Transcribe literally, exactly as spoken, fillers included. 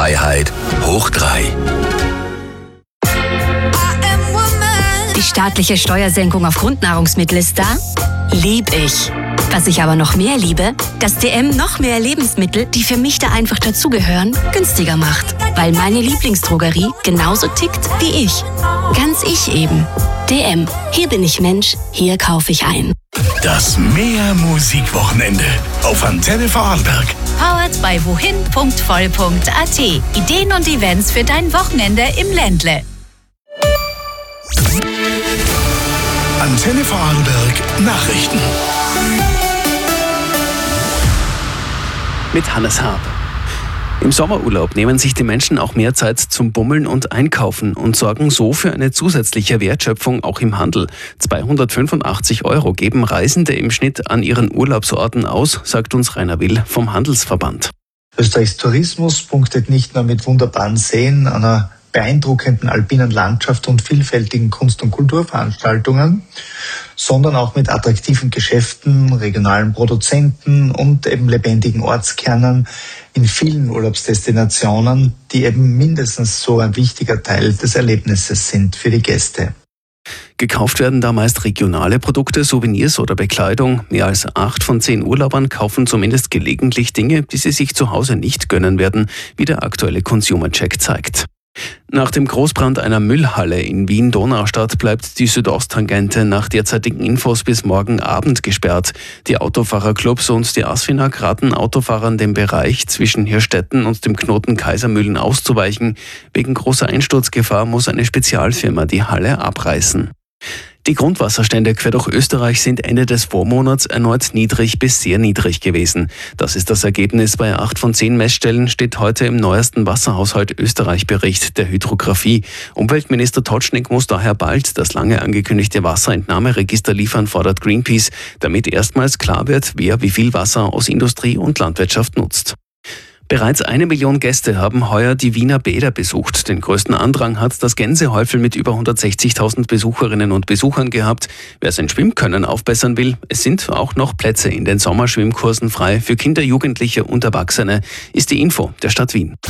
Freiheit hoch drei. Die staatliche Steuersenkung auf Grundnahrungsmittel ist da? Lieb ich. Was ich aber noch mehr liebe, dass D M noch mehr Lebensmittel, die für mich da einfach dazugehören, günstiger macht. Weil meine Lieblingsdrogerie genauso tickt wie ich. Ganz ich eben. D M. Hier bin ich Mensch, hier kaufe ich ein. Das Mehr-Musik-Wochenende auf Antenne Vorarlberg. Powered by wohin punkt voll punkt a t. Ideen und Events für dein Wochenende im Ländle. Antenne Vorarlberg Nachrichten. Mit Hannes Haab. Im Sommerurlaub nehmen sich die Menschen auch mehr Zeit zum Bummeln und Einkaufen und sorgen so für eine zusätzliche Wertschöpfung auch im Handel. zweihundertfünfundachtzig Euro geben Reisende im Schnitt an ihren Urlaubsorten aus, sagt uns Rainer Will vom Handelsverband. Österreichs Tourismus punktet nicht nur mit wunderbaren Seen, einer beeindruckenden alpinen Landschaft und vielfältigen Kunst- und Kulturveranstaltungen, sondern auch mit attraktiven Geschäften, regionalen Produzenten und eben lebendigen Ortskernen in vielen Urlaubsdestinationen, die eben mindestens so ein wichtiger Teil des Erlebnisses sind für die Gäste. Gekauft werden da meist regionale Produkte, Souvenirs oder Bekleidung. Mehr als acht von zehn Urlaubern kaufen zumindest gelegentlich Dinge, die sie sich zu Hause nicht gönnen werden, wie der aktuelle Consumer Check zeigt. Nach dem Großbrand einer Müllhalle in Wien-Donaustadt bleibt die Südosttangente nach derzeitigen Infos bis morgen Abend gesperrt. Die Autofahrerclubs und die ASFINAG raten Autofahrern, den Bereich zwischen Hirstetten und dem Knoten Kaisermühlen auszuweichen. Wegen großer Einsturzgefahr muss eine Spezialfirma die Halle abreißen. Die Grundwasserstände quer durch Österreich sind Ende des Vormonats erneut niedrig bis sehr niedrig gewesen. Das ist das Ergebnis bei acht von zehn Messstellen, steht heute im neuesten Wasserhaushalt Österreich-Bericht der Hydrographie. Umweltminister Totschnig muss daher bald das lange angekündigte Wasserentnahmeregister liefern, fordert Greenpeace, damit erstmals klar wird, wer wie viel Wasser aus Industrie und Landwirtschaft nutzt. Bereits eine Million Gäste haben heuer die Wiener Bäder besucht. Den größten Andrang hat das Gänsehäufel mit über hundertsechzigtausend Besucherinnen und Besuchern gehabt. Wer sein Schwimmkönnen aufbessern will, es sind auch noch Plätze in den Sommerschwimmkursen frei. Für Kinder, Jugendliche und Erwachsene ist die Info der Stadt Wien.